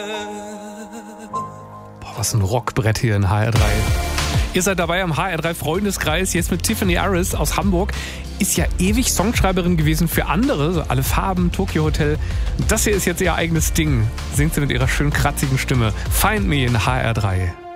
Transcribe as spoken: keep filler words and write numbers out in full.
Boah, was ein Rockbrett hier in H R drei. Ihr seid dabei am H R drei Freundeskreis, jetzt mit Tiffany Aris aus Hamburg. Ist ja ewig Songschreiberin gewesen für andere, so Alle Farben, Tokyo Hotel. Das hier ist jetzt ihr eigenes Ding. Singt sie mit ihrer schön kratzigen Stimme. Find Me in H R drei.